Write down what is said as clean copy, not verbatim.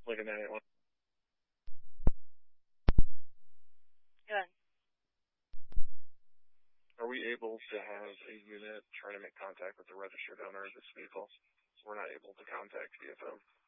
Looking at it. Good. Are we able to have a unit try to make contact with the registered owner of this vehicle? We're not able to contact VFO.